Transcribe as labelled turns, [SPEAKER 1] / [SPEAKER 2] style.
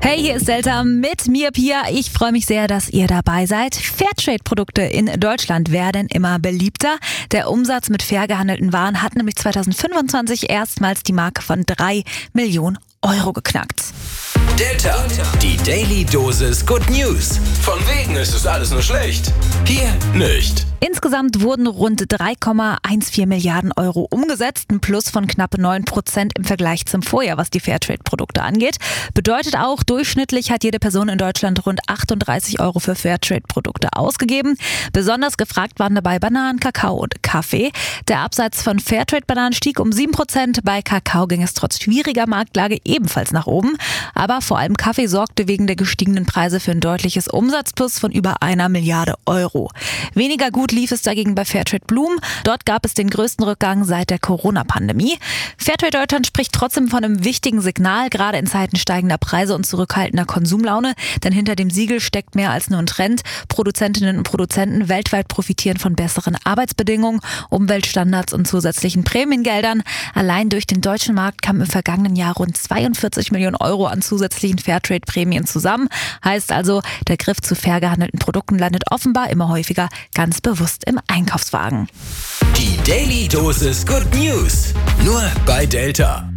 [SPEAKER 1] Hey, hier ist Delta mit mir, Pia. Ich freue mich sehr, dass ihr dabei seid. Fairtrade-Produkte in Deutschland werden immer beliebter. Der Umsatz mit fair gehandelten Waren hat nämlich 2025 erstmals die Marke von 3 Millionen Euro geknackt.
[SPEAKER 2] Delta, die Daily Dosis Good News. Von wegen ist es alles nur schlecht. Hier nicht.
[SPEAKER 1] Insgesamt wurden rund 3,14 Milliarden Euro umgesetzt, ein Plus von knapp 9% im Vergleich zum Vorjahr, was die Fairtrade-Produkte angeht. Bedeutet auch, durchschnittlich hat jede Person in Deutschland rund 38 Euro für Fairtrade-Produkte ausgegeben. Besonders gefragt waren dabei Bananen, Kakao und Kaffee. Der Absatz von Fairtrade-Bananen stieg um 7%. Bei Kakao ging es trotz schwieriger Marktlage ebenfalls nach oben. Aber vor allem Kaffee sorgte wegen der gestiegenen Preise für ein deutliches Umsatzplus von über 1 Milliarde Euro. Weniger gut lief es dagegen bei Fairtrade Blumen. Dort gab es den größten Rückgang seit der Corona-Pandemie. Fairtrade Deutschland spricht trotzdem von einem wichtigen Signal, gerade in Zeiten steigender Preise und zurückhaltender Konsumlaune. Denn hinter dem Siegel steckt mehr als nur ein Trend. Produzentinnen und Produzenten weltweit profitieren von besseren Arbeitsbedingungen, Umweltstandards und zusätzlichen Prämiengeldern. Allein durch den deutschen Markt kamen im vergangenen Jahr rund 42 Millionen Euro an zusätzlichen Fairtrade-Prämien zusammen. Heißt also, der Griff zu fair gehandelten Produkten landet offenbar immer häufiger ganz bewusst im Einkaufswagen.
[SPEAKER 2] Die Daily Dosis Good News. Nur bei Delta.